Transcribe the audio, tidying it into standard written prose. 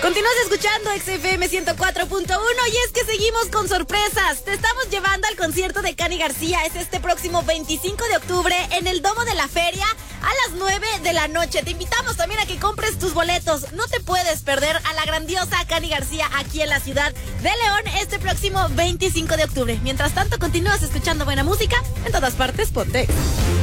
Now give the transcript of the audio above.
Continúas escuchando XFM 104.1 y es que seguimos con sorpresas. Te estamos llevando al concierto de Cani García. Es este próximo 25 de octubre en el Domo de la Feria a las 9 de la noche. Te invitamos también a que compres tus boletos. No te puedes perder a la grandiosa Cani García aquí en la ciudad de León este próximo 25 de octubre. Mientras tanto, continúas escuchando buena música en todas partes. Ponte.